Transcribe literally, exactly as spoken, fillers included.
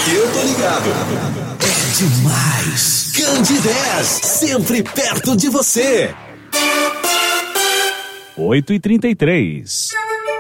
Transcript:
Eu tô ligado. É demais. Candidez, sempre perto de você. oito e trinta e três.